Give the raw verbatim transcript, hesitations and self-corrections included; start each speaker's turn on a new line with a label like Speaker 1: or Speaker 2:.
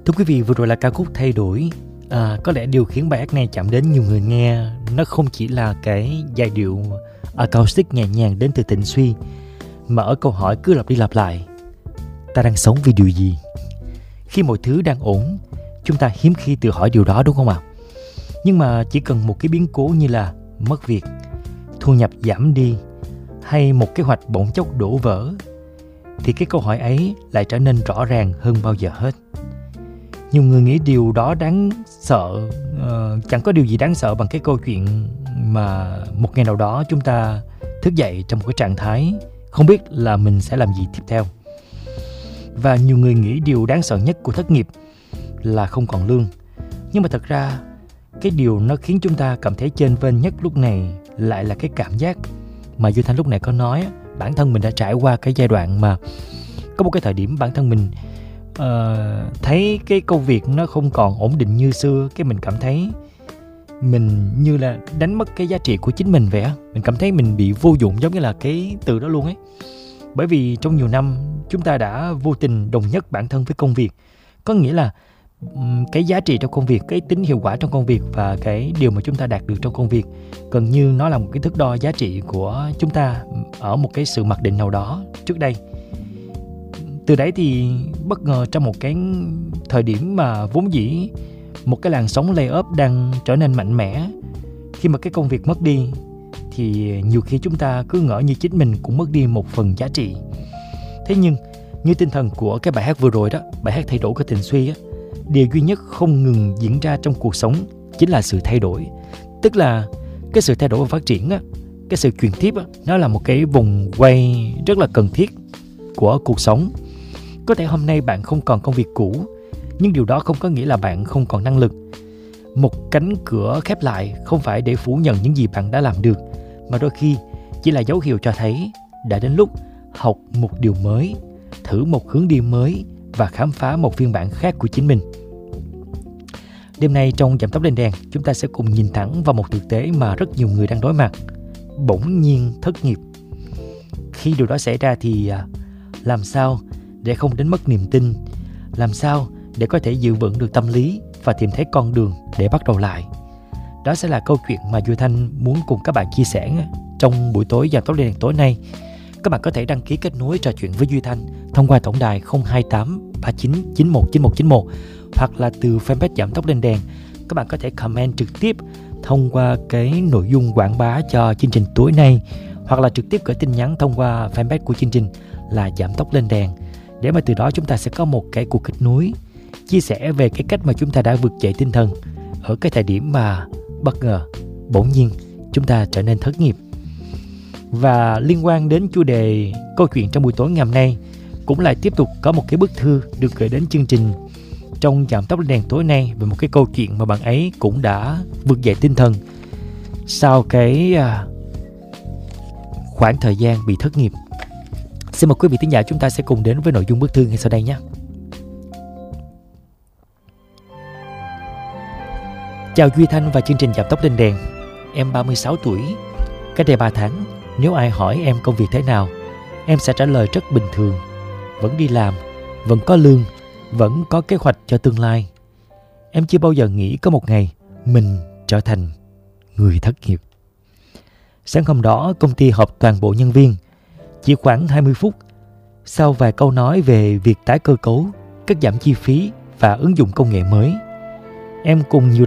Speaker 1: Thưa quý vị, vừa rồi là ca khúc Thay Đổi. À, có lẽ điều khiến bài hát này chạm đến nhiều người nghe nó không chỉ là cái giai điệu acoustic nhẹ nhàng đến từ Thịnh Suy, mà ở câu hỏi cứ lặp đi lặp lại: ta đang sống vì điều gì? Khi mọi thứ đang ổn, chúng ta hiếm khi tự hỏi điều đó, đúng không ạ? Nhưng mà chỉ cần một cái biến cố như là mất việc, thu nhập giảm đi, hay một kế hoạch bỗng chốc đổ vỡ, thì cái câu hỏi ấy lại trở nên rõ ràng hơn bao giờ hết. Nhiều người nghĩ điều đó đáng sợ, uh, chẳng có điều gì đáng sợ bằng cái câu chuyện mà một ngày nào đó chúng ta thức dậy trong một cái trạng thái không biết là mình sẽ làm gì tiếp theo. Và nhiều người nghĩ điều đáng sợ nhất của thất nghiệp là không còn lương. Nhưng mà thật ra cái điều nó khiến chúng ta cảm thấy chênh vênh nhất lúc này lại là cái cảm giác mà Duy Thanh lúc này có nói. Bản thân mình đã trải qua cái giai đoạn mà có một cái thời điểm bản thân mình uh, thấy cái công việc nó không còn ổn định như xưa. Cái mình cảm thấy mình như là đánh mất cái giá trị của chính mình vậy á. Mình cảm thấy mình bị vô dụng, giống như là cái từ đó luôn ấy. Bởi vì trong nhiều năm chúng ta đã vô tình đồng nhất bản thân với công việc. Có nghĩa là cái giá trị trong công việc, cái tính hiệu quả trong công việc và cái điều mà chúng ta đạt được trong công việc gần như nó là một cái thước đo giá trị của chúng ta ở một cái sự mặc định nào đó trước đây. Từ đấy thì bất ngờ trong một cái thời điểm mà vốn dĩ một cái làn sóng layoff đang trở nên mạnh mẽ, khi mà cái công việc mất đi thì nhiều khi chúng ta cứ ngỡ như chính mình cũng mất đi một phần giá trị. Thế nhưng như tinh thần của cái bài hát vừa rồi đó, bài hát Thay Đổi của Thịnh Suy á, điều duy nhất không ngừng diễn ra trong cuộc sống chính là sự thay đổi. Tức là cái sự thay đổi và phát triển á, cái sự chuyển tiếp á, nó là một cái vùng quay rất là cần thiết của cuộc sống. Có thể hôm nay bạn không còn công việc cũ, nhưng điều đó không có nghĩa là bạn không còn năng lực. Một cánh cửa khép lại không phải để phủ nhận những gì bạn đã làm được, mà đôi khi chỉ là dấu hiệu cho thấy đã đến lúc học một điều mới, thử một hướng đi mới và khám phá một phiên bản khác của chính mình. Đêm nay trong Giảm Tốc Lên Đèn, chúng ta sẽ cùng nhìn thẳng vào một thực tế mà rất nhiều người đang đối mặt: bỗng nhiên thất nghiệp. Khi điều đó xảy ra thì làm sao để không đến mất niềm tin? Làm sao để có thể giữ vững được tâm lý và tìm thấy con đường để bắt đầu lại? Đó sẽ là câu chuyện mà Duy Thanh muốn cùng các bạn chia sẻ trong buổi tối Giảm Tốc Lên Đèn tối nay. Các bạn có thể đăng ký kết nối trò chuyện với Duy Thanh thông qua tổng đài không hai tám ba chín chín một chín một chín một, hoặc là từ fanpage Giảm Tốc Lên Đèn. Các bạn có thể comment trực tiếp thông qua cái nội dung quảng bá cho chương trình tối nay, hoặc là trực tiếp gửi tin nhắn thông qua fanpage của chương trình là Giảm Tốc Lên Đèn, để mà từ đó chúng ta sẽ có một cái cuộc kết nối chia sẻ về cái cách mà chúng ta đã vực dậy tinh thần ở cái thời điểm mà bất ngờ bỗng nhiên chúng ta trở nên thất nghiệp. Và liên quan đến chủ đề câu chuyện trong buổi tối ngày hôm nay, cũng lại tiếp tục có một cái bức thư được gửi đến chương trình trong Giảm Tốc Lên Đèn tối nay về một cái câu chuyện mà bạn ấy cũng đã vực dậy tinh thần sau cái à, khoảng thời gian bị thất nghiệp. Xin mời quý vị thính giả, chúng ta sẽ cùng đến với nội dung bức thư ngay sau đây nhé. Chào Duy Thanh và chương trình Giảm Tốc Lên Đèn. Em ba mươi sáu tuổi. Cách đây ba tháng, nếu ai hỏi em công việc thế nào, em sẽ trả lời rất bình thường. Vẫn đi làm, vẫn có lương, vẫn có kế hoạch cho tương lai. Em chưa bao giờ nghĩ có một ngày mình trở thành người thất nghiệp. Sáng hôm đó, công ty họp toàn bộ nhân viên. Chỉ khoảng hai mươi phút, sau vài câu nói về việc tái cơ cấu, cắt giảm chi phí và ứng dụng công nghệ mới, em cùng nhiều